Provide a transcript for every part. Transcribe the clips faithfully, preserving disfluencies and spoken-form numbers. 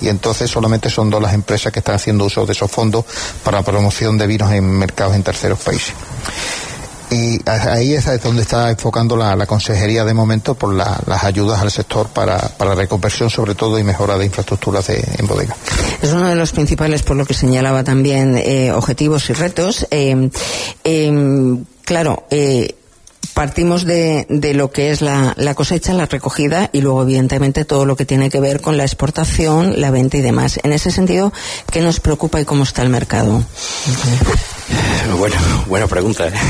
y entonces solamente son dos las empresas que están haciendo uso de esos fondos para promoción de vinos en mercados en terceros países. Y ahí es donde está enfocando la, la consejería de momento por la, las ayudas al sector para, para reconversión sobre todo y mejora de infraestructuras de, en bodega. Es uno de los principales, por lo que señalaba también, eh, objetivos y retos. Eh, eh, claro, eh, partimos de, de lo que es la, la cosecha, la recogida y luego evidentemente todo lo que tiene que ver con la exportación, la venta y demás. En ese sentido, ¿qué nos preocupa y cómo está el mercado? Okay. Bueno, buena pregunta. ¿eh?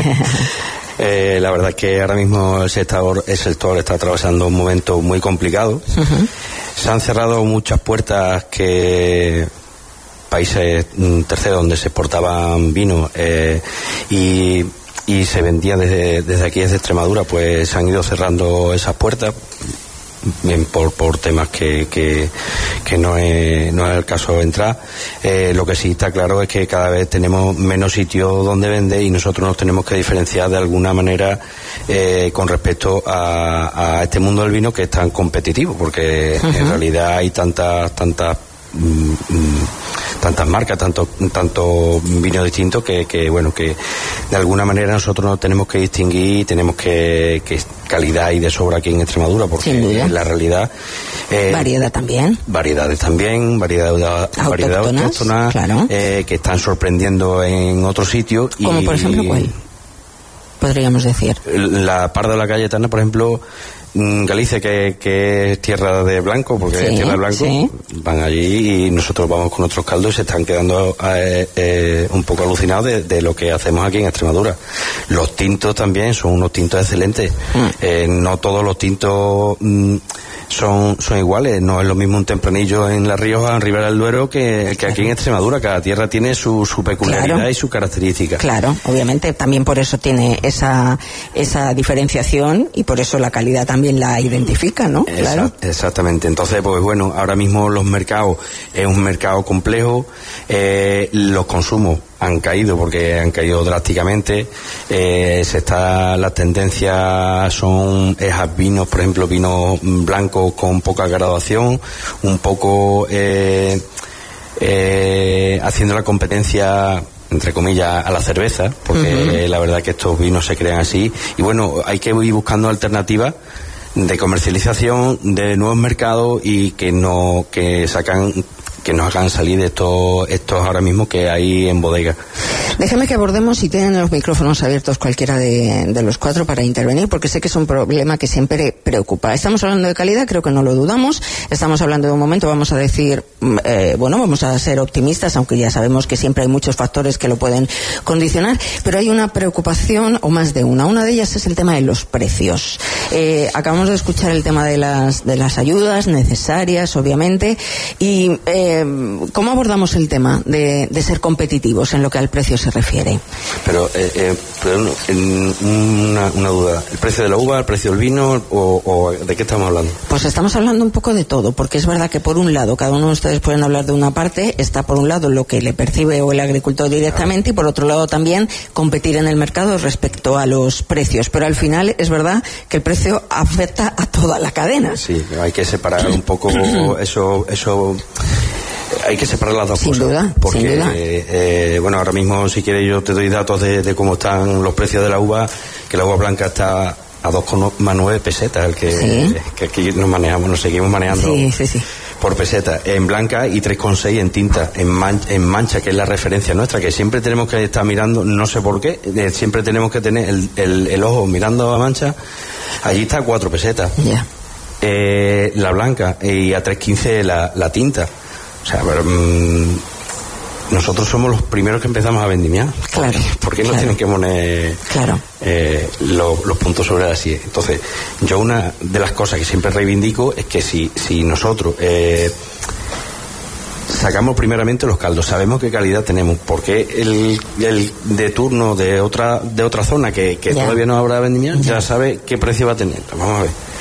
eh, la verdad es que ahora mismo el sector, el sector está atravesando un momento muy complicado. Uh-huh. Se han cerrado muchas puertas que países terceros donde se exportaban vino eh, y y se vendía desde, desde aquí, desde Extremadura, pues se han ido cerrando esas puertas bien, por, por temas que, que, que no, es, no es el caso entrar. Eh, lo que sí está claro es que cada vez tenemos menos sitios donde vender y nosotros nos tenemos que diferenciar de alguna manera eh, con respecto a, a este mundo del vino que es tan competitivo, porque uh-huh. en realidad hay tantas, tantas mm, mm, tantas marcas, tanto tanto vinos distintos que, que bueno que de alguna manera nosotros nos tenemos que distinguir, tenemos que, que calidad y de sobra aquí en Extremadura, porque en la realidad eh, variedad también variedades también variedad variedad autóctonas claro. eh, que están sorprendiendo en otros sitios. Como y, por ejemplo ¿cuál? Podríamos decir la Parda de la Cayetana, por ejemplo. Galicia, que, que es tierra de blanco, porque sí, es tierra de blanco, sí. Van allí y nosotros vamos con otros caldos y se están quedando eh, eh, un poco alucinados de, de lo que hacemos aquí en Extremadura. Los tintos también son unos tintos excelentes. Mm. Eh, no todos los tintos mm, son, son iguales. No es lo mismo un tempranillo en La Rioja, en Ribera del Duero, que, que aquí en Extremadura. Cada tierra tiene su, su peculiaridad claro. y su característica. Claro, obviamente. También por eso tiene esa, esa diferenciación y por eso la calidad también la identifica, ¿no? Exact, claro. Exactamente. Entonces, pues bueno, ahora mismo los mercados es un mercado complejo, eh, los consumos han caído porque han caído drásticamente, eh, se está, las tendencias son es a vinos, por ejemplo, vinos blancos con poca graduación, un poco eh, eh, haciendo la competencia entre comillas a la cerveza, porque uh-huh. la verdad que estos vinos se crean así y bueno, hay que ir buscando alternativas de comercialización de nuevos mercados y que no que sacan que nos hagan salir de estos estos ahora mismo que hay en bodega. Déjeme que abordemos, si tienen los micrófonos abiertos cualquiera de, de los cuatro para intervenir, porque sé que es un problema que siempre preocupa. Estamos hablando de calidad, creo que no lo dudamos. Estamos hablando de un momento, vamos a decir, eh, bueno, vamos a ser optimistas, aunque ya sabemos que siempre hay muchos factores que lo pueden condicionar, pero hay una preocupación, o más de una. Una de ellas es el tema de los precios. Eh, acabamos de escuchar el tema de las, de las ayudas necesarias, obviamente, y eh, ¿cómo abordamos el tema de, de ser competitivos en lo que al precio se refiere? Pero, eh, eh, pero una, una duda, ¿el precio de la uva, el precio del vino o, o de qué estamos hablando? Pues estamos hablando un poco de todo, porque es verdad que por un lado, cada uno de ustedes pueden hablar de una parte, está por un lado lo que le percibe o el agricultor directamente, claro. Y por otro lado también competir en el mercado respecto a los precios, pero al final es verdad que el precio afecta a toda la cadena. Sí, hay que separar un poco eso, eso hay que separar las dos sin cosas. Duda, porque, sin duda. Eh, eh, bueno, ahora mismo, si quieres, yo te doy datos de, de cómo están los precios de la uva, que la uva blanca está a dos coma nueve pesetas, el que, ¿sí? que aquí nos manejamos, nos seguimos manejando sí, sí, sí. por peseta, en blanca, y tres coma seis en tinta, en, man, en mancha, que es la referencia nuestra, que siempre tenemos que estar mirando, no sé por qué, eh, siempre tenemos que tener el, el, el ojo mirando a mancha, allí está a cuatro pesetas. Yeah. Eh, la blanca, y a tres coma quince la, la tinta. O sea, pero, mmm, nosotros somos los primeros que empezamos a vendimiar. Claro. ¿Por qué nos claro. tienen que poner claro. eh, lo, los puntos sobre las i? Entonces, yo una de las cosas que siempre reivindico es que si, si nosotros eh, sacamos primeramente los caldos, sabemos qué calidad tenemos, porque el, el de turno de otra de otra zona que, que todavía no habrá vendimiar, ya. ya sabe qué precio va a tener. Vamos a ver.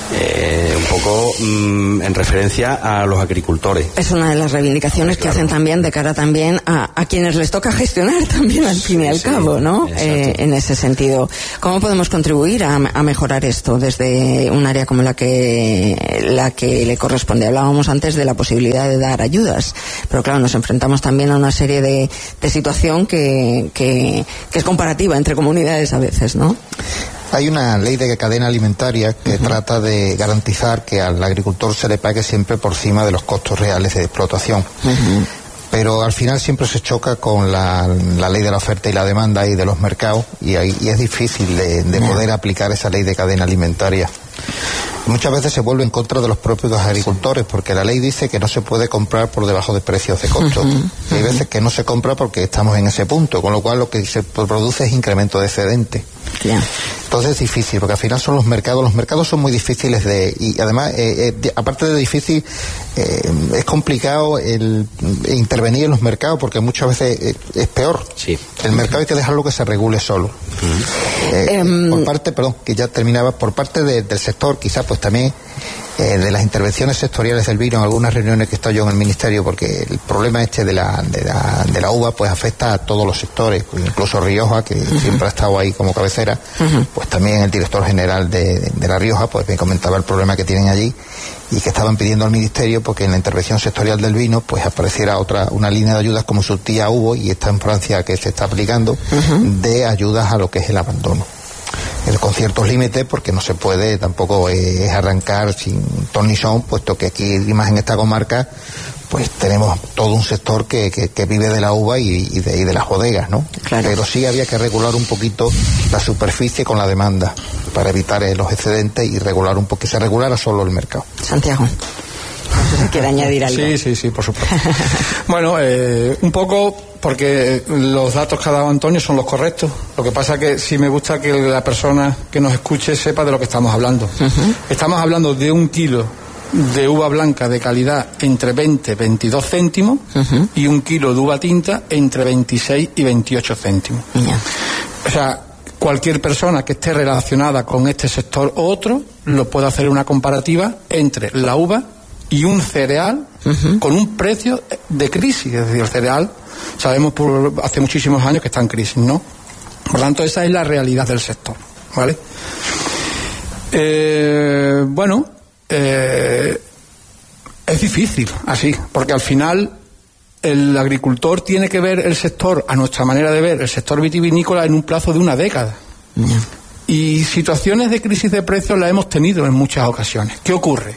Eh, un poco mmm, en referencia a los agricultores. Es una de las reivindicaciones claro. que hacen también de cara también a, a quienes les toca gestionar también al fin y al sí, cabo, ¿no? Eh, en ese sentido, ¿cómo podemos contribuir a, a mejorar esto desde un área como la que la que le corresponde? Hablábamos antes de la posibilidad de dar ayudas, pero claro, nos enfrentamos también a una serie de, de situación que, que, que es comparativa entre comunidades a veces, ¿no? Hay una ley de cadena alimentaria que uh-huh. trata de garantizar que al agricultor se le pague siempre por encima de los costos reales de explotación. Uh-huh. Pero al final siempre se choca con la, la ley de la oferta y la demanda y de los mercados, y, ahí, y es difícil de, de uh-huh. poder aplicar esa ley de cadena alimentaria. Muchas veces se vuelve en contra de los propios agricultores, porque la ley dice que no se puede comprar por debajo de precios de costo. Uh-huh, uh-huh. Y hay veces que no se compra porque estamos en ese punto, con lo cual lo que se produce es incremento de excedente. Yeah. Entonces es difícil, porque al final son los mercados, los mercados son muy difíciles de, y además, eh, eh, aparte de difícil, eh, es complicado el intervenir en los mercados, porque muchas veces eh, es peor. Sí. El mercado hay que dejarlo que se regule solo. Uh-huh. Eh, um... Por parte, perdón, que ya terminaba, por parte de, del sector, quizás pues también eh, de las intervenciones sectoriales del vino, en algunas reuniones que estoy yo en el ministerio, porque el problema este de la, de la, de la uva pues afecta a todos los sectores, pues incluso Rioja, que uh-huh. siempre ha estado ahí como cabecera, uh-huh. pues también el director general de, de, de La Rioja pues me comentaba el problema que tienen allí, y que estaban pidiendo al ministerio porque en la intervención sectorial del vino pues apareciera otra una línea de ayudas como su tía hubo, y está en Francia que se está aplicando, uh-huh. de ayudas a lo que es el abandono. El, con ciertos límites, porque no se puede tampoco eh, arrancar sin ton ni son, puesto que aquí, más en esta comarca, pues tenemos todo un sector que, que, que vive de la uva y, y, de, y de las bodegas, ¿no? Claro. Pero sí había que regular un poquito la superficie con la demanda para evitar eh, los excedentes y regular un poco, que se regulara solo el mercado. Santiago, no sé si quiere añadir algo. Sí, sí, sí, por supuesto. Bueno, eh, un poco, porque los datos que ha dado Antonio son los correctos. Lo que pasa que sí me gusta que la persona que nos escuche sepa de lo que estamos hablando. Uh-huh. Estamos hablando de un kilo de uva blanca de calidad entre veinte y veintidós céntimos, uh-huh. y un kilo de uva tinta entre veintiséis y veintiocho céntimos. Yeah. O sea, cualquier persona que esté relacionada con este sector u otro lo puede hacer una comparativa entre la uva y un cereal, uh-huh. con un precio de crisis. Es decir, el cereal sabemos por hace muchísimos años que está en crisis, ¿no? Por lo tanto, esa es la realidad del sector, ¿vale? Eh, bueno, eh, es difícil así, porque al final el agricultor tiene que ver el sector, a nuestra manera de ver, el sector vitivinícola en un plazo de una década. Uh-huh. Y situaciones de crisis de precios las hemos tenido en muchas ocasiones. ¿Qué ocurre?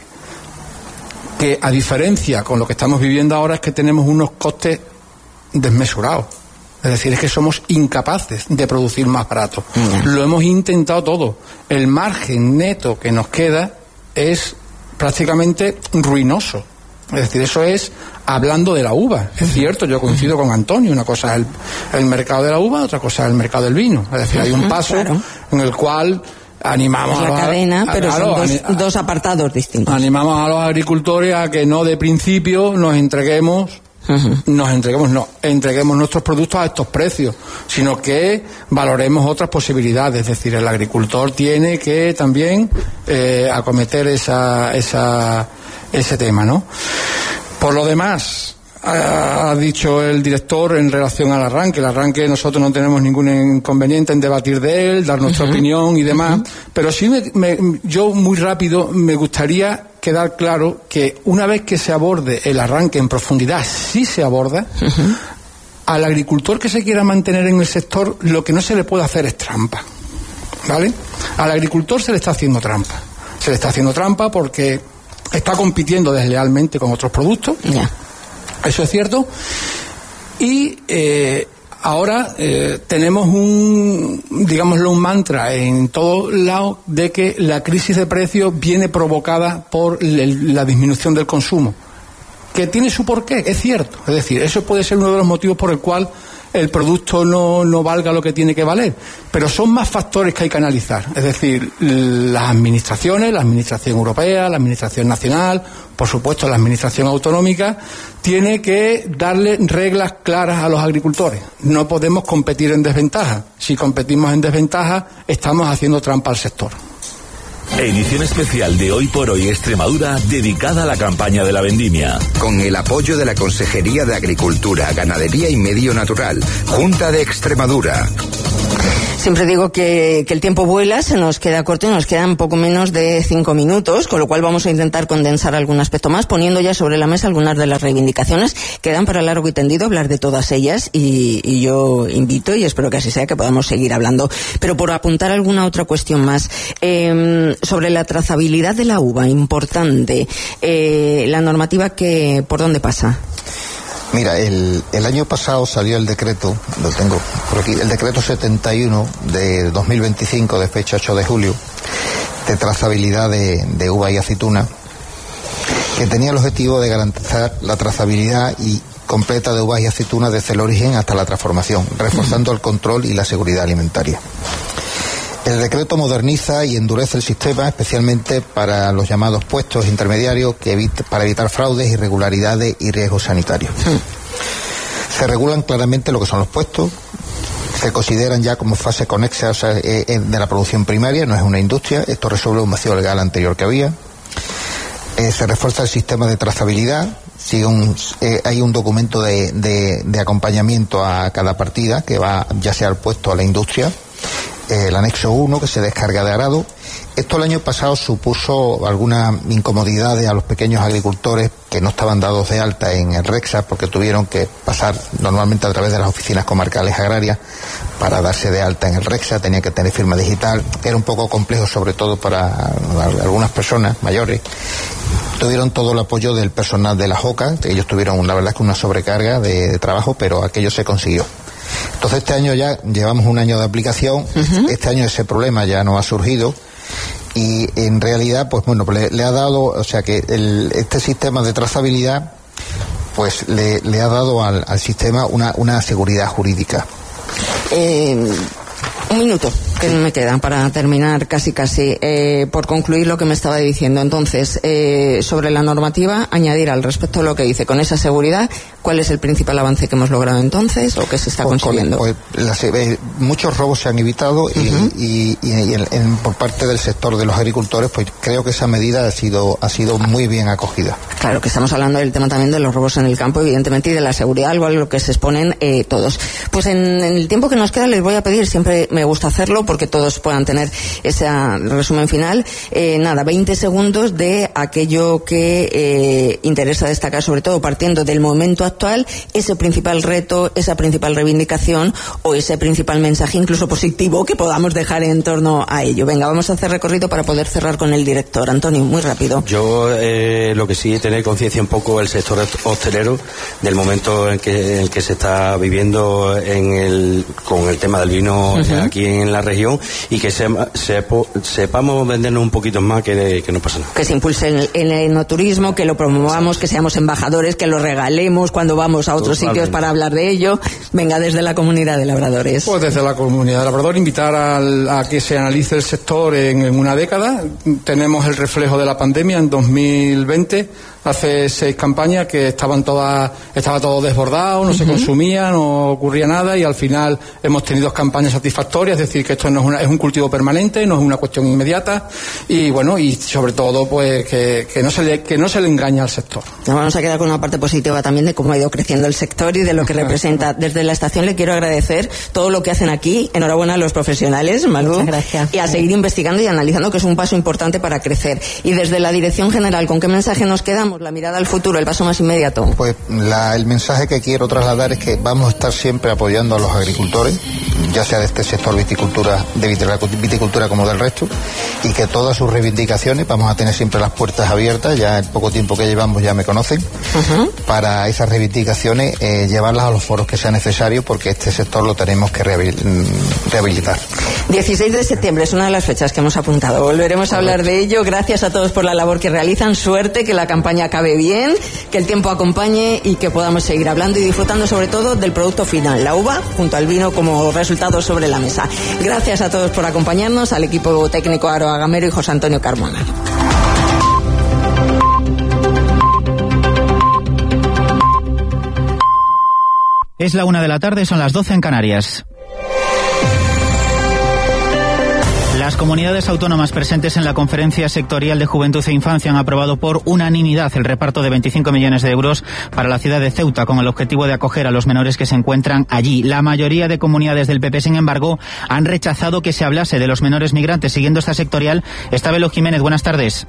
Que a diferencia con lo que estamos viviendo ahora es que tenemos unos costes desmesurados. Es decir, es que somos incapaces de producir más barato. Uh-huh. Lo hemos intentado todo. El margen neto que nos queda es prácticamente ruinoso. Es decir, eso es hablando de la uva. Es cierto, yo coincido con Antonio. Una cosa es el, el mercado de la uva, otra cosa es el mercado del vino. Es decir, hay un paso claro. en el cual animamos es la a los, cadena, a, pero a, son a los, dos, a, dos apartados distintos. Animamos a los agricultores a que no de principio nos entreguemos, uh-huh. nos entreguemos, no, entreguemos nuestros productos a estos precios, sino que valoremos otras posibilidades. Es decir, el agricultor tiene que también eh, acometer esa, esa, ese tema, ¿no? Por lo demás, ha dicho el director en relación al arranque. El arranque, nosotros no tenemos ningún inconveniente en debatir de él, dar nuestra uh-huh. opinión y demás, uh-huh. pero sí me, me, yo muy rápido me gustaría quedar claro que una vez que se aborde el arranque en profundidad, sí se aborda, uh-huh. al agricultor que se quiera mantener en el sector, lo que no se le puede hacer es trampa, ¿vale? Al agricultor se le está haciendo trampa. Se le está haciendo trampa porque está compitiendo deslealmente con otros productos. Yeah. Eso es cierto. Y eh, ahora eh, tenemos un, digámoslo, un mantra en todos lados de que la crisis de precios viene provocada por el, la disminución del consumo, que tiene su porqué, es cierto. Es decir, eso puede ser uno de los motivos por el cual el producto no, no valga lo que tiene que valer, pero son más factores que hay que analizar. Es decir, las administraciones, la administración europea, la administración nacional, por supuesto la administración autonómica, tiene que darle reglas claras a los agricultores. No podemos competir en desventaja. Si competimos en desventaja, estamos haciendo trampa al sector. Edición especial de Hoy por Hoy Extremadura dedicada a la campaña de la vendimia. Con el apoyo de la Consejería de Agricultura, Ganadería y Medio Natural, Junta de Extremadura. Siempre digo que, que el tiempo vuela, se nos queda corto y nos quedan poco menos de cinco minutos, con lo cual vamos a intentar condensar algún aspecto más, poniendo ya sobre la mesa algunas de las reivindicaciones que dan para largo y tendido hablar de todas ellas, y, y yo invito, y espero que así sea, que podamos seguir hablando. Pero por apuntar alguna otra cuestión más, eh, sobre la trazabilidad de la uva, importante, eh, la normativa, que ¿por dónde pasa? Mira, el, el año pasado salió el decreto, lo tengo por aquí, el decreto setenta y uno de dos mil veinticinco, de fecha ocho de julio, de trazabilidad de, de uva y aceituna, que tenía el objetivo de garantizar la trazabilidad y completa de uvas y aceitunas desde el origen hasta la transformación, reforzando el control y la seguridad alimentaria. El decreto moderniza y endurece el sistema, especialmente para los llamados puestos intermediarios, que evita, para evitar fraudes, irregularidades y riesgos sanitarios. Se regulan claramente lo que son los puestos, se consideran ya como fase conexa, o sea, eh, eh, de la producción primaria, no es una industria. Esto resuelve un vacío legal anterior que había. Eh, se refuerza el sistema de trazabilidad. Sigue un, eh, hay un documento de, de, de acompañamiento a cada partida que va ya sea al puesto o a la industria. El anexo uno, que se descarga de arado. Esto el año pasado supuso algunas incomodidades a los pequeños agricultores que no estaban dados de alta en el REXA, porque tuvieron que pasar normalmente a través de las oficinas comarcales agrarias para darse de alta en el REXA, tenían que tener firma digital, era un poco complejo, sobre todo para algunas personas mayores. Tuvieron todo el apoyo del personal de la JOCA, ellos tuvieron, la verdad, que una sobrecarga de, de trabajo, pero aquello se consiguió. Entonces este año ya llevamos un año de aplicación. Uh-huh. Este año ese problema ya no ha surgido, y en realidad, pues bueno, le, le ha dado, o sea que el, este sistema de trazabilidad pues le, le ha dado al, al sistema una, una seguridad jurídica. Eh, un minuto que me quedan para terminar casi casi, eh, por concluir lo que me estaba diciendo. Entonces, eh, sobre la normativa, añadir al respecto lo que dice, con esa seguridad, ¿cuál es el principal avance que hemos logrado entonces o que se está pues, consiguiendo? Pues, las, eh, muchos robos se han evitado. Uh-huh. y, y, y, y en, en, por parte del sector de los agricultores, pues creo que esa medida ha sido, ha sido muy bien acogida. Claro, que estamos hablando del tema también de los robos en el campo, evidentemente, y de la seguridad, algo a lo que se exponen eh, todos. Pues en, en el tiempo que nos queda les voy a pedir, siempre me gusta hacerlo porque todos puedan tener ese resumen final, eh, nada, veinte segundos de aquello que eh, interesa destacar, sobre todo partiendo del momento actual, ese principal reto, esa principal reivindicación o ese principal mensaje, incluso positivo, que podamos dejar en torno a ello. Venga, vamos a hacer recorrido para poder cerrar con el director. Antonio, muy rápido. Yo eh, lo que sí, tener conciencia un poco el sector hostelero del momento en que, en el que se está viviendo en el, con el tema del vino. Uh-huh. Aquí en la región, y que se, se, sepamos vendernos un poquito más, que, que no pasa nada. Que se impulse el, el enoturismo, que lo promovamos, que seamos embajadores, que lo regalemos cuando vamos a otros Totalmente. Sitios para hablar de ello. Venga, desde la comunidad de labradores. Pues desde la comunidad de labradores invitar al, a que se analice el sector en, en una década. Tenemos el reflejo de la pandemia en dos mil veinte. Hace seis campañas que estaban todas, estaba todo desbordado, no uh-huh. se consumía, no ocurría nada, y al final hemos tenido campañas satisfactorias, es decir, que esto no es, una, es un cultivo permanente, no es una cuestión inmediata, y bueno, y sobre todo pues que, que no se le, que no se le engaña al sector. Nos vamos a quedar con una parte positiva también de cómo ha ido creciendo el sector y de lo que representa. Desde la estación le quiero agradecer todo lo que hacen aquí. Enhorabuena a los profesionales, Malú. Muchas gracias. Y a seguir investigando y analizando, que es un paso importante para crecer. Y desde la Dirección General, ¿con qué mensaje nos quedamos? La mirada al futuro, el paso más inmediato. Pues la, el mensaje que quiero trasladar es que vamos a estar siempre apoyando a los agricultores, ya sea de este sector viticultura, de viticultura como del resto, y que todas sus reivindicaciones vamos a tener siempre las puertas abiertas. Ya el poco tiempo que llevamos ya me conocen. Uh-huh. Para esas reivindicaciones eh, llevarlas a los foros que sea necesario, porque este sector lo tenemos que rehabilitar. dieciséis de septiembre es una de las fechas que hemos apuntado. Volveremos a hablar de ello. Gracias a todos por la labor que realizan. Suerte, que la campaña acabe bien, que el tiempo acompañe y que podamos seguir hablando y disfrutando sobre todo del producto final, la uva junto al vino como resultado sobre la mesa. Gracias a todos por acompañarnos, al equipo técnico Aroa Gamero y José Antonio Carmona. Es la una de la tarde, son las doce en Canarias. La Las comunidades autónomas presentes en la Conferencia Sectorial de Juventud e Infancia han aprobado por unanimidad el reparto de veinticinco millones de euros para la ciudad de Ceuta con el objetivo de acoger a los menores que se encuentran allí. La mayoría de comunidades del P P, sin embargo, han rechazado que se hablase de los menores migrantes. Siguiendo esta sectorial, está Belu Jiménez. Buenas tardes.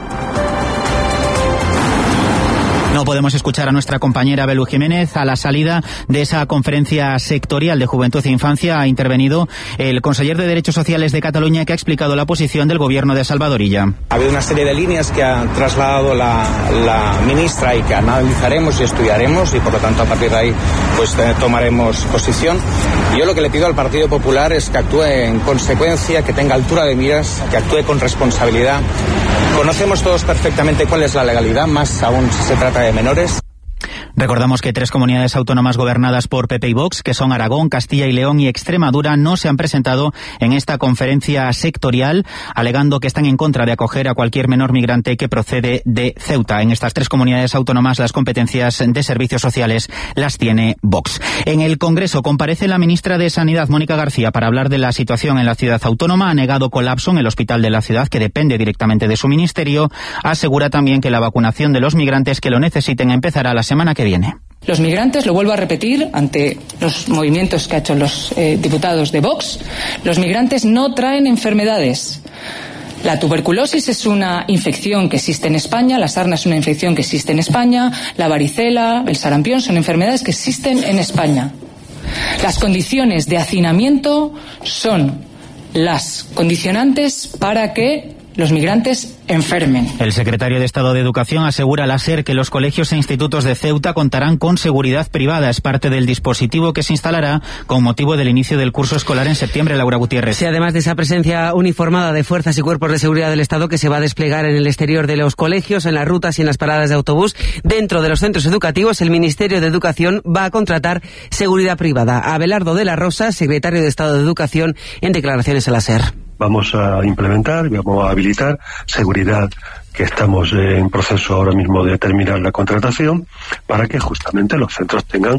No podemos escuchar a nuestra compañera Belu Jiménez. A la salida de esa conferencia sectorial de Juventud e Infancia ha intervenido el conseller de Derechos Sociales de Cataluña, que ha explicado la posición del gobierno de Salvador Illa. Ha habido una serie de líneas que ha trasladado la, la ministra y que analizaremos y estudiaremos, y por lo tanto a partir de ahí pues eh, tomaremos posición. Yo lo que le pido al Partido Popular es que actúe en consecuencia, que tenga altura de miras, que actúe con responsabilidad. Conocemos todos perfectamente cuál es la legalidad, más aún si se trata de menores. Recordamos que tres comunidades autónomas gobernadas por P P y Vox, que son Aragón, Castilla y León y Extremadura, no se han presentado en esta conferencia sectorial, alegando que están en contra de acoger a cualquier menor migrante que procede de Ceuta. En estas tres comunidades autónomas las competencias de servicios sociales las tiene Vox. En el Congreso comparece la ministra de Sanidad, Mónica García, para hablar de la situación en la ciudad autónoma. Ha negado colapso en el hospital de la ciudad, que depende directamente de su ministerio. Asegura también que la vacunación de los migrantes que lo necesiten empezará la semana que viene. Los migrantes, lo vuelvo a repetir ante los movimientos que han hecho los eh, diputados de Vox, los migrantes no traen enfermedades. La tuberculosis es una infección que existe en España, la sarna es una infección que existe en España, la varicela, el sarampión son enfermedades que existen en España. Las condiciones de hacinamiento son las condicionantes para que los migrantes enfermen. El secretario de Estado de Educación asegura a la SER que los colegios e institutos de Ceuta contarán con seguridad privada. Es parte del dispositivo que se instalará con motivo del inicio del curso escolar en septiembre. Laura Gutiérrez. Sí, además de esa presencia uniformada de fuerzas y cuerpos de seguridad del Estado que se va a desplegar en el exterior de los colegios, en las rutas y en las paradas de autobús, dentro de los centros educativos, el Ministerio de Educación va a contratar seguridad privada. Abelardo de la Rosa, secretario de Estado de Educación, en declaraciones a la SER. Vamos a implementar, vamos a habilitar seguridad, que estamos en proceso ahora mismo de terminar la contratación, para que justamente los centros tengan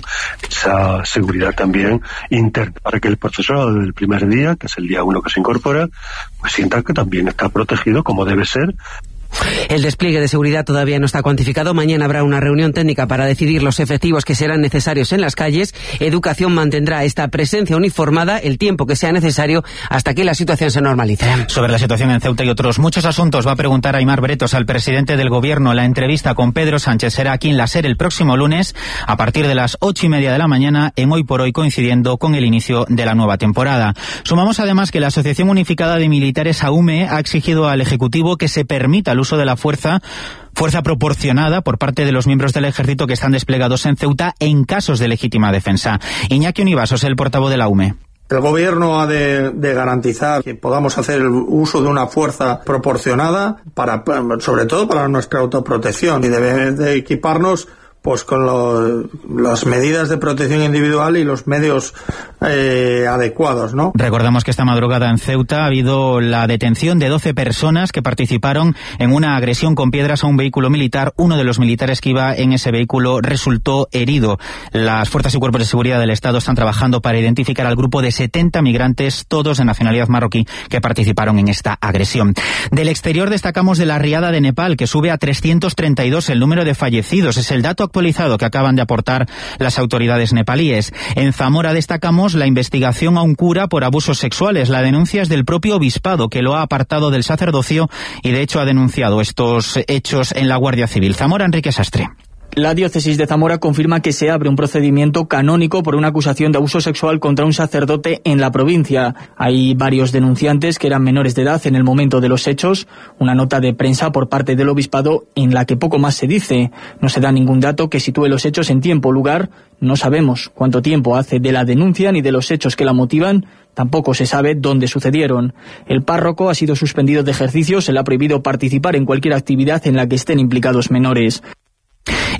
esa seguridad también interna, para que el profesorado del primer día, que es el día uno que se incorpora, pues sienta que también está protegido como debe ser. El despliegue de seguridad todavía no está cuantificado. Mañana habrá una reunión técnica para decidir los efectivos que serán necesarios en las calles. Educación mantendrá esta presencia uniformada el tiempo que sea necesario hasta que la situación se normalice. Sobre la situación en Ceuta y otros muchos asuntos va a preguntar Aimar Bretos al presidente del Gobierno. La entrevista con Pedro Sánchez será aquí en la SER el próximo lunes a partir de las ocho y media de la mañana, en Hoy por Hoy, coincidiendo con el inicio de la nueva temporada. Sumamos además que la Asociación Unificada de Militares, AUME, ha exigido al Ejecutivo que se permita el uso de la fuerza, fuerza proporcionada por parte de los miembros del ejército que están desplegados en Ceuta en casos de legítima defensa. Iñaki Univasos, el portavoz de la UME. El Gobierno ha de, de garantizar que podamos hacer el uso de una fuerza proporcionada, para, sobre todo para nuestra autoprotección, y debe de equiparnos pues con lo, las medidas de protección individual y los medios eh, adecuados, ¿no? Recordamos que esta madrugada en Ceuta ha habido la detención de doce personas que participaron en una agresión con piedras a un vehículo militar. Uno de los militares que iba en ese vehículo resultó herido. Las fuerzas y cuerpos de seguridad del Estado están trabajando para identificar al grupo de setenta migrantes, todos de nacionalidad marroquí, que participaron en esta agresión. Del exterior destacamos de la riada de Nepal, que sube a trescientos treinta y dos el número de fallecidos. Es el dato actualizado que acaban de aportar las autoridades nepalíes. En Zamora destacamos la investigación a un cura por abusos sexuales. La denuncia es del propio obispado, que lo ha apartado del sacerdocio y de hecho ha denunciado estos hechos en la Guardia Civil. Zamora, Enrique Sastre. La diócesis de Zamora confirma que se abre un procedimiento canónico por una acusación de abuso sexual contra un sacerdote en la provincia. Hay varios denunciantes que eran menores de edad en el momento de los hechos. Una nota de prensa por parte del obispado en la que poco más se dice. No se da ningún dato que sitúe los hechos en tiempo o lugar. No sabemos cuánto tiempo hace de la denuncia ni de los hechos que la motivan. Tampoco se sabe dónde sucedieron. El párroco ha sido suspendido de ejercicio. Se le ha prohibido participar en cualquier actividad en la que estén implicados menores.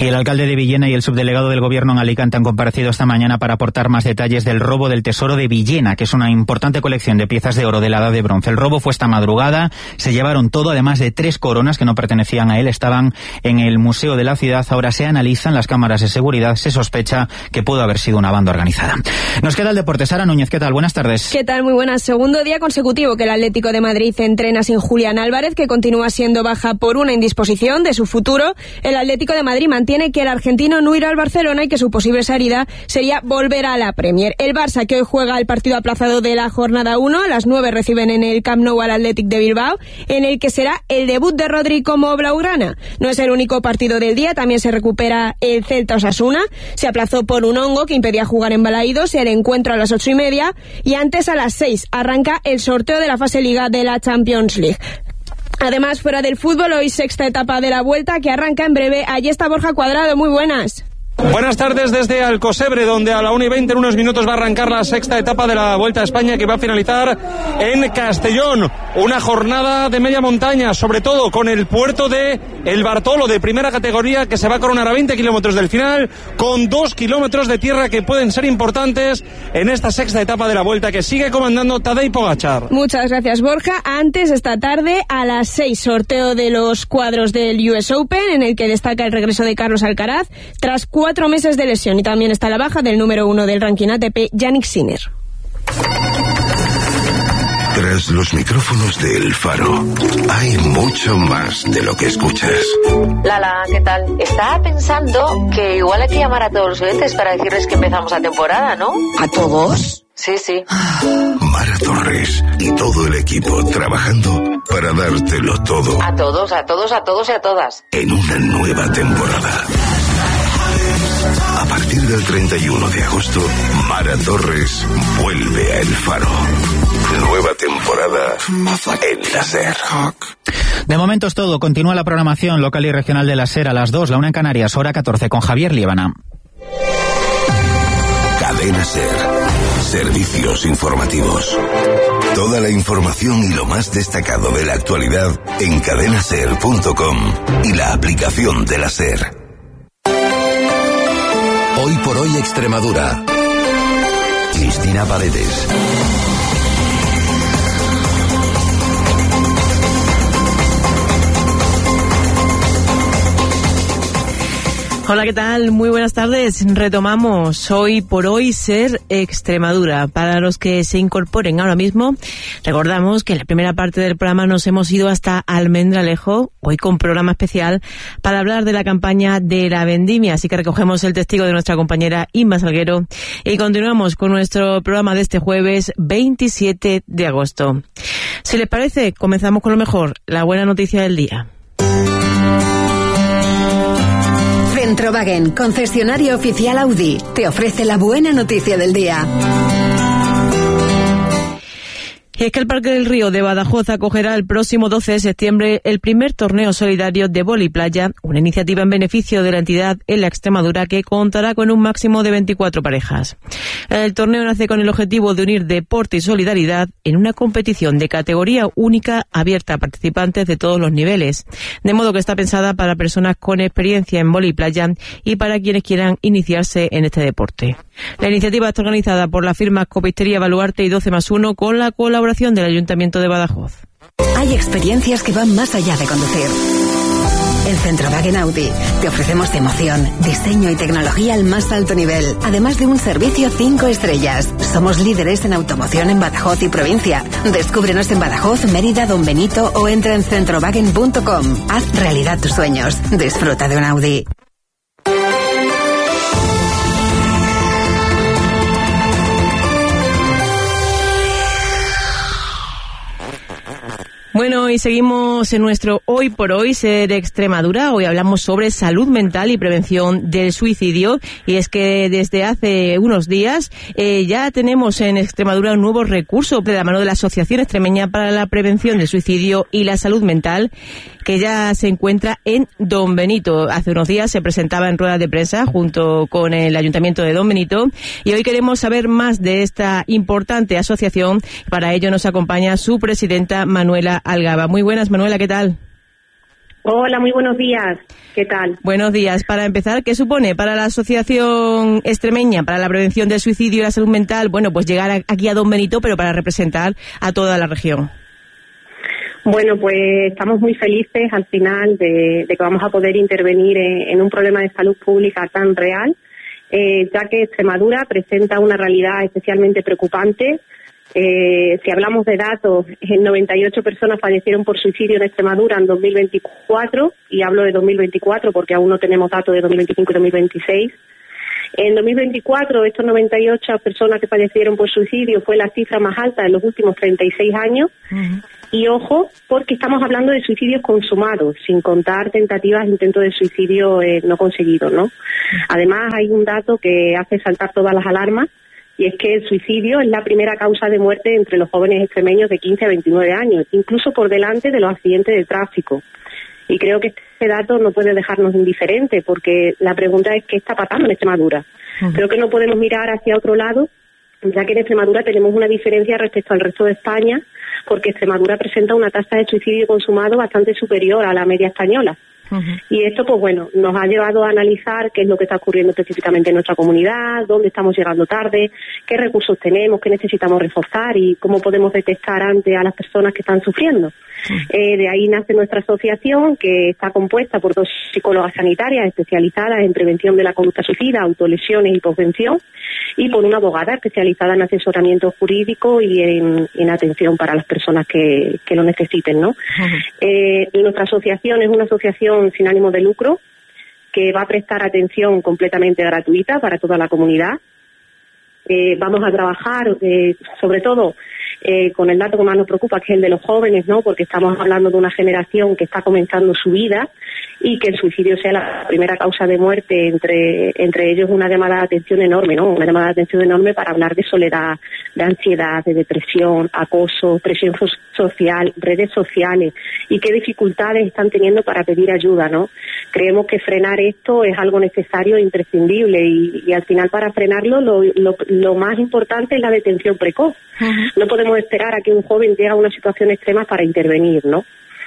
Y el alcalde de Villena y el subdelegado del Gobierno en Alicante han comparecido esta mañana para aportar más detalles del robo del tesoro de Villena, que es una importante colección de piezas de oro de la Edad de Bronce. El robo fue esta madrugada, se llevaron todo, además de tres coronas que no pertenecían a él, estaban en el Museo de la Ciudad. Ahora se analizan las cámaras de seguridad, se sospecha que pudo haber sido una banda organizada. Nos queda el deporte. Sara Núñez, ¿qué tal? Buenas tardes. ¿Qué tal? Muy buenas. Segundo día consecutivo que el Atlético de Madrid entrena sin Julián Álvarez, que continúa siendo baja por una indisposición de su futuro. El Atlético de Madrid mantiene que el argentino no irá al Barcelona y que su posible salida sería volver a la Premier. El Barça, que hoy juega el partido aplazado de la jornada uno, a las nueve reciben en el Camp Nou al Athletic de Bilbao, en el que será el debut de Rodri como blaugrana. No es el único partido del día, también se recupera el Celta Osasuna. Se aplazó por un hongo que impedía jugar en Balaídos, el encuentro a las ocho y media, y antes a las seis arranca el sorteo de la fase Liga de la Champions League. Además, fuera del fútbol, hoy sexta etapa de la Vuelta que arranca en breve. Allí está Borja Cuadrado, muy buenas. Buenas tardes desde Alcosebre, donde a la una y veinte en unos minutos va a arrancar la sexta etapa de la Vuelta a España, que va a finalizar en Castellón. Una jornada de media montaña, sobre todo con el puerto de El Bartolo, de primera categoría, que se va a coronar a veinte kilómetros del final, con dos kilómetros de tierra que pueden ser importantes en esta sexta etapa de la Vuelta, que sigue comandando Tadej Pogačar. Muchas gracias, Borja. Antes, esta tarde, a las seis, sorteo de los cuadros del U S Open, en el que destaca el regreso de Carlos Alcaraz, tras cuatro meses de lesión, y también está la baja del número uno del ranking A T P, Jannik Sinner. Tras los micrófonos de El Faro, hay mucho más de lo que escuchas. Lala, ¿qué tal? Estaba pensando que igual hay que llamar a todos los oyentes para decirles que empezamos la temporada, ¿no? ¿A todos? Sí, sí. Mara Torres y todo el equipo trabajando para dártelo todo. A todos, a todos, a todos y a todas. En una nueva temporada. A partir del treinta y uno de agosto, Mara Torres vuelve a El Faro. Nueva temporada en la SER. De momento es todo. Continúa la programación local y regional de la SER a las dos, la una en Canarias, hora catorce, con Javier Líbana. Cadena SER. Servicios informativos. Toda la información y lo más destacado de la actualidad en cadena ser punto com y la aplicación de la SER. Hoy por hoy Extremadura. Cristina Paredes. Hola, ¿qué tal? Muy buenas tardes. Retomamos Hoy por Hoy SER Extremadura. Para los que se incorporen ahora mismo, recordamos que en la primera parte del programa nos hemos ido hasta Almendralejo, hoy con programa especial, para hablar de la campaña de la vendimia. Así que recogemos el testigo de nuestra compañera Inma Salguero y continuamos con nuestro programa de este jueves veintisiete de agosto. Si les parece, comenzamos con lo mejor, la buena noticia del día. Centrowagen, concesionario oficial Audi, te ofrece la buena noticia del día. Y es que el Parque del Río de Badajoz acogerá el próximo doce de septiembre el primer torneo solidario de vóley playa, una iniciativa en beneficio de la entidad en la Extremadura que contará con un máximo de veinticuatro parejas. El torneo nace con el objetivo de unir deporte y solidaridad en una competición de categoría única abierta a participantes de todos los niveles, de modo que está pensada para personas con experiencia en vóley playa y para quienes quieran iniciarse en este deporte. La iniciativa está organizada por las firmas Copistería Baluarte y doce más uno con la colaboración del Ayuntamiento de Badajoz. Hay experiencias que van más allá de conducir. En Centrowagen Audi te ofrecemos emoción, diseño y tecnología al más alto nivel, además de un servicio cinco estrellas. Somos líderes en automoción en Badajoz y provincia. Descúbrenos en Badajoz, Mérida, Don Benito o entra en centrowagen punto com. Haz realidad tus sueños. Disfruta de un Audi. Bueno, y seguimos en nuestro Hoy por Hoy SER Extremadura. Hoy hablamos sobre salud mental y prevención del suicidio. Y es que desde hace unos días eh, ya tenemos en Extremadura un nuevo recurso de la mano de la Asociación Extremeña para la Prevención del Suicidio y la Salud Mental, que ya se encuentra en Don Benito. Hace unos días se presentaba en ruedas de prensa junto con el Ayuntamiento de Don Benito y hoy queremos saber más de esta importante asociación. Para ello nos acompaña su presidenta Manuela Algaba. Muy buenas, Manuela, ¿qué tal? Hola, muy buenos días. ¿Qué tal? Buenos días. Para empezar, ¿qué supone para la Asociación Extremeña para la Prevención del Suicidio y la Salud Mental? Bueno, pues llegar aquí a Don Benito, pero para representar a toda la región. Bueno, pues estamos muy felices al final de, de que vamos a poder intervenir en, en un problema de salud pública tan real, eh, ya que Extremadura presenta una realidad especialmente preocupante. Eh, si hablamos de datos, noventa y ocho personas fallecieron por suicidio en Extremadura en dos mil veinticuatro, y hablo de dos mil veinticuatro porque aún no tenemos datos de dos mil veinticinco y dos mil veintiséis. En dos mil veinticuatro, estos noventa y ocho personas que fallecieron por suicidio fue la cifra más alta de los últimos treinta y seis años. Uh-huh. Y ojo, porque estamos hablando de suicidios consumados, sin contar tentativas de intento de suicidio eh, no conseguidos, ¿no? Uh-huh. Además, hay un dato que hace saltar todas las alarmas, y es que el suicidio es la primera causa de muerte entre los jóvenes extremeños de quince a veintinueve años, incluso por delante de los accidentes de tráfico. Y creo que este dato no puede dejarnos indiferentes, porque la pregunta es ¿qué está pasando en Extremadura? Uh-huh. Creo que no podemos mirar hacia otro lado, ya que en Extremadura tenemos una diferencia respecto al resto de España, porque Extremadura presenta una tasa de suicidio consumado bastante superior a la media española. Uh-huh. Y esto, pues bueno, nos ha llevado a analizar qué es lo que está ocurriendo específicamente en nuestra comunidad, dónde estamos llegando tarde, qué recursos tenemos, qué necesitamos reforzar y cómo podemos detectar antes a las personas que están sufriendo. Uh-huh. Eh, de ahí nace nuestra asociación, que está compuesta por dos psicólogas sanitarias especializadas en prevención de la conducta suicida, autolesiones y posvención, y por una abogada especializada en asesoramiento jurídico y en, en atención para las personas que, que lo necesiten, ¿no? Uh-huh. Eh, nuestra asociación es una asociación sin ánimo de lucro que va a prestar atención completamente gratuita para toda la comunidad. Eh, vamos a trabajar eh, sobre todo eh, con el dato que más nos preocupa, que es el de los jóvenes, ¿no? Porque estamos hablando de una generación que está comenzando su vida y que el suicidio sea la primera causa de muerte, entre entre ellos una llamada de atención enorme, ¿no? Una llamada de atención enorme para hablar de soledad, de ansiedad, de depresión, acoso, presión social, redes sociales y qué dificultades están teniendo para pedir ayuda, ¿no? Creemos que frenar esto es algo necesario e imprescindible y, y al final para frenarlo lo, lo, lo más importante es la detención precoz. Uh-huh. No podemos esperar a que un joven llegue a una situación extrema para intervenir, ¿no?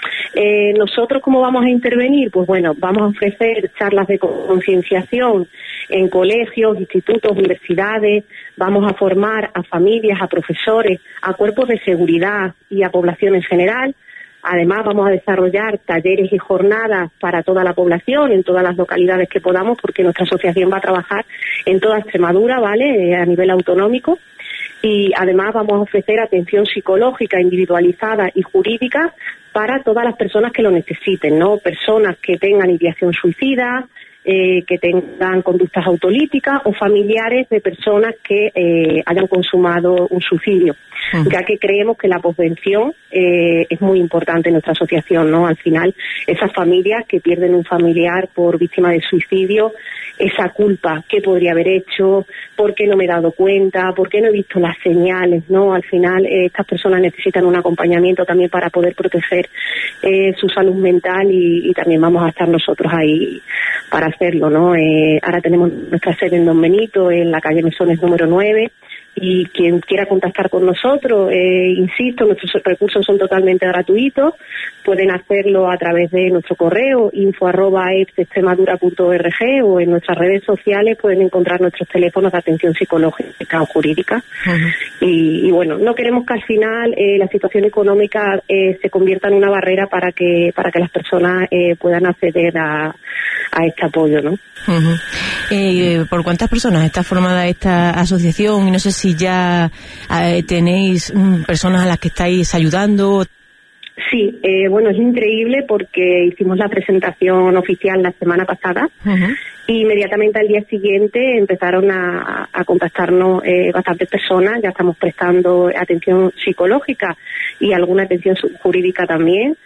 Eh, nosotros, ¿cómo vamos a intervenir? Pues bueno, vamos a ofrecer charlas de concienciación en colegios, institutos, universidades, vamos a formar a familias, a profesores, a cuerpos de seguridad y a población en general. Además, vamos a desarrollar talleres y jornadas para toda la población, en todas las localidades que podamos, porque nuestra asociación va a trabajar en toda Extremadura, ¿vale?, eh, a nivel autonómico. Y además vamos a ofrecer atención psicológica individualizada y jurídica para todas las personas que lo necesiten, ¿no? Personas que tengan ideación suicida, eh, que tengan conductas autolíticas o familiares de personas que eh, hayan consumado un suicidio. Uh-huh. Ya que creemos que la posvención eh, es muy importante en nuestra asociación, ¿no? Al final, esas familias que pierden un familiar por víctima de suicidio, esa culpa, ¿qué podría haber hecho? ¿Por qué no me he dado cuenta? ¿Por qué no he visto las señales? ¿No? Al final, eh, estas personas necesitan un acompañamiento también para poder proteger eh, su salud mental y, y también vamos a estar nosotros ahí para hacerlo, ¿no? Eh, ahora tenemos nuestra sede en Don Benito, en la calle Mesones número nueve. Y quien quiera contactar con nosotros, eh, insisto, nuestros recursos son totalmente gratuitos. Pueden hacerlo a través de nuestro correo info arroba extremadura punto org o en nuestras redes sociales pueden encontrar nuestros teléfonos de atención psicológica o jurídica. Uh-huh. Y, y bueno, no queremos que al final eh, la situación económica eh, se convierta en una barrera para que para que las personas eh, puedan acceder a, a este apoyo, ¿no? Uh-huh. Eh, ¿Por cuántas personas está formada esta asociación? Y no sé si ya eh, tenéis mm, personas a las que estáis ayudando. Sí, eh, bueno, es increíble porque hicimos la presentación oficial la semana pasada. Uh-huh. Y inmediatamente al día siguiente empezaron a, a contactarnos eh, bastantes personas. Ya estamos prestando atención psicológica y alguna atención jurídica también.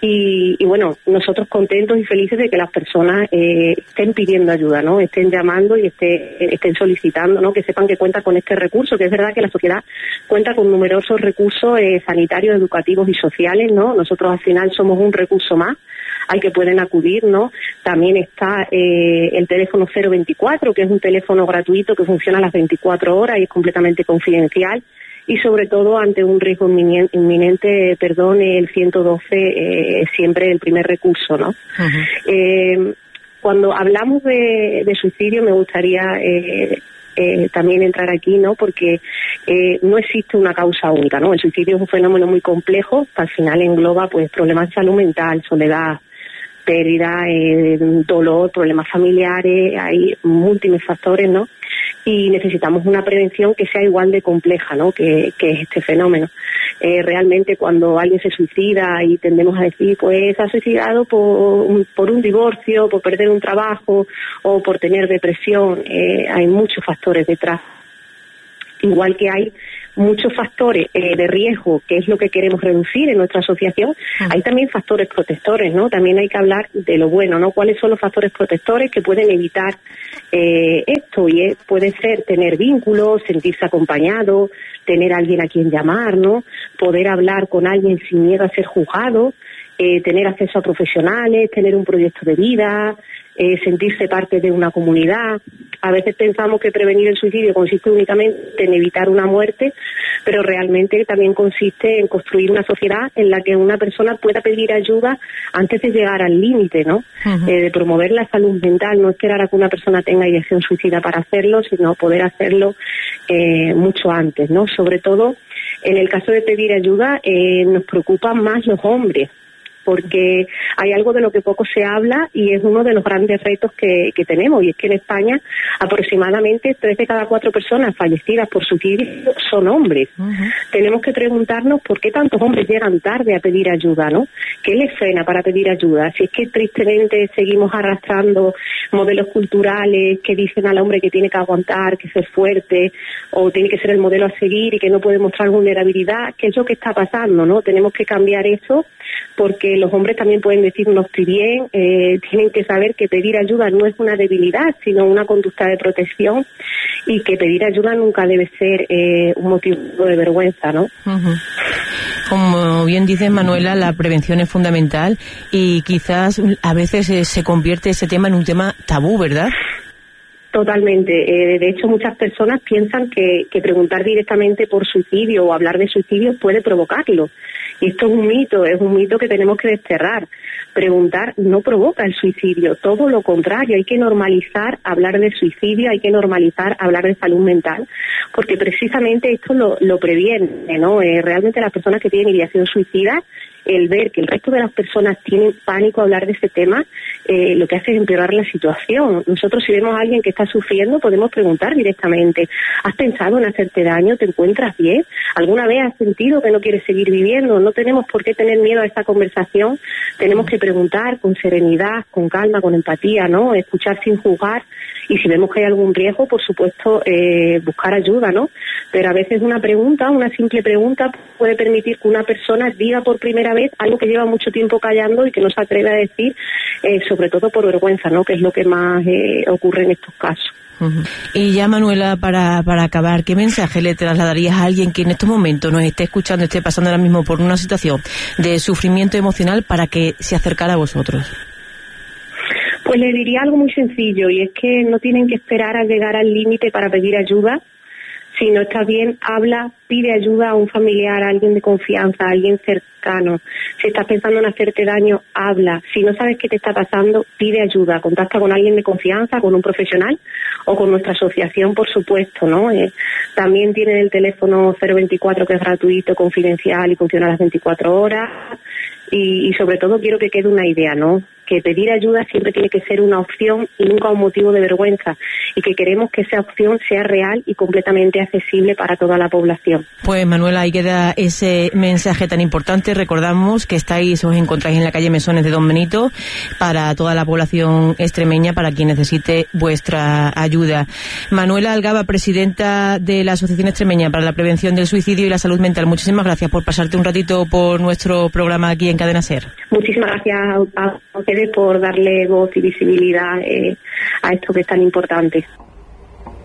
Y, y bueno, nosotros contentos y felices de que las personas eh, estén pidiendo ayuda, ¿no? Estén llamando y esté, estén solicitando, ¿no? Que sepan que cuenta con este recurso, que es verdad que la sociedad cuenta con numerosos recursos eh, sanitarios, educativos y sociales, ¿no? Nosotros al final somos un recurso más al que pueden acudir, ¿no? También está eh, el teléfono cero veinticuatro, que es un teléfono gratuito que funciona a las veinticuatro horas y es completamente confidencial y sobre todo ante un riesgo inminente, perdón, el ciento doce es eh, siempre el primer recurso, ¿no? Uh-huh. Eh, cuando hablamos de, de suicidio me gustaría eh, eh, también entrar aquí, ¿no? Porque eh, no existe una causa única, ¿no? El suicidio es un fenómeno muy complejo, al final engloba pues problemas de salud mental, soledad, pérdida, eh, dolor, problemas familiares, hay múltiples factores, ¿no? Y necesitamos una prevención que sea igual de compleja, ¿no? Que, que es este fenómeno. Eh, realmente cuando alguien se suicida y tendemos a decir, pues se ha suicidado por, por un divorcio, por perder un trabajo o por tener depresión, eh, hay muchos factores detrás. Igual que hay muchos factores eh, de riesgo, que es lo que queremos reducir en nuestra asociación, uh-huh. hay también factores protectores, ¿no? También hay que hablar de lo bueno, ¿no? ¿Cuáles son los factores protectores que pueden evitar eh, esto? Y es, puede ser tener vínculos, sentirse acompañado, tener a alguien a quien llamar, ¿no? Poder hablar con alguien sin miedo a ser juzgado, eh, tener acceso a profesionales, tener un proyecto de vida, eh, sentirse parte de una comunidad. A veces pensamos que prevenir el suicidio consiste únicamente en evitar una muerte, pero realmente también consiste en construir una sociedad en la que una persona pueda pedir ayuda antes de llegar al límite, ¿no? Uh-huh. Eh, de promover la salud mental, no esperar a que una persona tenga ideación suicida para hacerlo, sino poder hacerlo eh, mucho antes, ¿no? Sobre todo, en el caso de pedir ayuda, eh, nos preocupan más los hombres, porque hay algo de lo que poco se habla y es uno de los grandes retos que, que tenemos, y es que en España aproximadamente tres de cada cuatro personas fallecidas por suicidio son hombres. Uh-huh. Tenemos que preguntarnos por qué tantos hombres llegan tarde a pedir ayuda, ¿no? ¿Qué les frena para pedir ayuda? Si es que tristemente seguimos arrastrando modelos culturales que dicen al hombre que tiene que aguantar, que ser fuerte, o tiene que ser el modelo a seguir y que no puede mostrar vulnerabilidad, ¿qué es lo que está pasando, no? Tenemos que cambiar eso, porque los hombres también pueden decir no estoy bien, eh, tienen que saber que pedir ayuda no es una debilidad, sino una conducta de protección, y que pedir ayuda nunca debe ser eh, un motivo de vergüenza, ¿no? Uh-huh. Como bien dices, Manuela, la prevención es fundamental y quizás a veces eh, se convierte ese tema en un tema tabú, ¿verdad? Totalmente. Eh, de hecho, muchas personas piensan que, que preguntar directamente por suicidio o hablar de suicidio puede provocarlo. Y esto es un mito, es un mito que tenemos que desterrar. Preguntar no provoca el suicidio, todo lo contrario. Hay que normalizar hablar de suicidio, hay que normalizar hablar de salud mental, porque precisamente esto lo, lo previene, ¿no? Eh, realmente las personas que tienen ideación suicida, el ver que el resto de las personas tienen pánico a hablar de ese tema, eh, lo que hace es empeorar la situación. Nosotros, si vemos a alguien que está sufriendo, podemos preguntar directamente, ¿has pensado en hacerte daño? ¿Te encuentras bien? ¿Alguna vez has sentido que no quieres seguir viviendo? No tenemos por qué tener miedo a esta conversación, tenemos que preguntar con serenidad, con calma, con empatía, ¿no? Escuchar sin juzgar, y si vemos que hay algún riesgo, por supuesto, eh, buscar ayuda, ¿no? Pero a veces una pregunta, una simple pregunta, puede permitir que una persona diga por primera vez algo que lleva mucho tiempo callando y que no se atreve a decir, eh, sobre todo por vergüenza, ¿no? Que es lo que más eh, ocurre en estos casos. Uh-huh. Y ya, Manuela, para, para acabar, ¿qué mensaje le trasladarías a alguien que en estos momentos nos esté escuchando, esté pasando ahora mismo por una situación de sufrimiento emocional, para que se acercara a vosotros? Pues le diría algo muy sencillo, y es que no tienen que esperar a llegar al límite para pedir ayuda. Si no estás bien, habla, pide ayuda a un familiar, a alguien de confianza, a alguien cercano. Si estás pensando en hacerte daño, habla. Si no sabes qué te está pasando, pide ayuda. Contacta con alguien de confianza, con un profesional o con nuestra asociación, por supuesto, ¿no? Eh, también tienen el teléfono cero veinticuatro, que es gratuito, confidencial y funciona a las veinticuatro horas. Y, y sobre todo quiero que quede una idea, ¿no? Que pedir ayuda siempre tiene que ser una opción y nunca un motivo de vergüenza, y que queremos que esa opción sea real y completamente accesible para toda la población. Pues, Manuela, ahí queda ese mensaje tan importante. Recordamos que estáis, os encontráis en la calle Mesones de Don Benito, para toda la población extremeña, para quien necesite vuestra ayuda. Manuela Algaba, presidenta de la Asociación Extremeña para la Prevención del Suicidio y la Salud Mental, muchísimas gracias por pasarte un ratito por nuestro programa aquí en Cadena SER. Muchísimas gracias a ustedes por darle voz y visibilidad eh, a esto que es tan importante.